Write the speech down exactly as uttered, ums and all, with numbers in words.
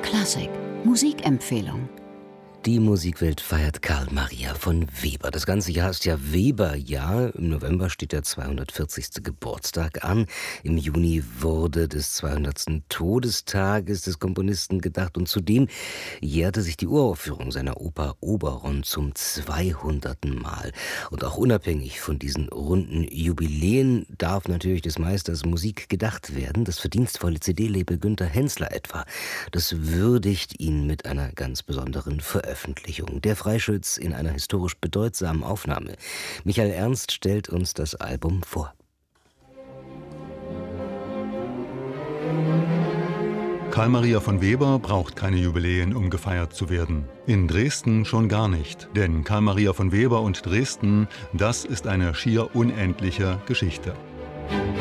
Klassik Musikempfehlung. Die Musikwelt feiert Karl Maria von Weber. Das ganze Jahr ist ja Weberjahr. Im November steht der zweihundertvierzigste Geburtstag an. Im Juni wurde des zweihundertsten Todestages des Komponisten gedacht. Und zudem jährte sich die Uraufführung seiner Oper Oberon zum zweihundertsten Mal. Und auch unabhängig von diesen runden Jubiläen darf natürlich des Meisters Musik gedacht werden. Das verdienstvolle C D-Label Günter Hensler etwa, das würdigt ihn mit einer ganz besonderen Veröffentlichung. Veröffentlichung. Der Freischütz in einer historisch bedeutsamen Aufnahme. Michael Ernst stellt uns das Album vor. Karl Maria von Weber braucht keine Jubiläen, um gefeiert zu werden. In Dresden schon gar nicht. Denn Karl Maria von Weber und Dresden, das ist eine schier unendliche Geschichte.